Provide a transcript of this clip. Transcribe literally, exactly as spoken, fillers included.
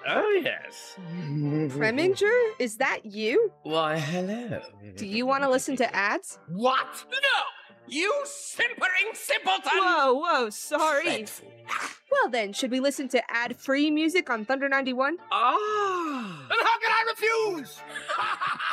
Oh, yes. Preminger, is that you? Why, hello. Do you want to listen to ads? What? No! You simpering simpleton! Whoa, whoa, sorry. Dreadful. Well then, should we listen to ad-free music on Thunder ninety-one? Ah. Then how can I refuse?